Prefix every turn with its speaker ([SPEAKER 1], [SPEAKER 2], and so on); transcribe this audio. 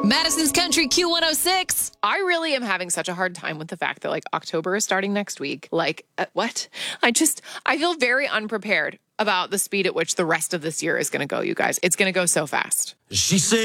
[SPEAKER 1] Madison's Country Q106.
[SPEAKER 2] I really am having such a hard time with the fact that October is starting next week. What? I feel very unprepared about the speed at which the rest of this year is going to go, you guys. It's going to go so fast.
[SPEAKER 3] She said.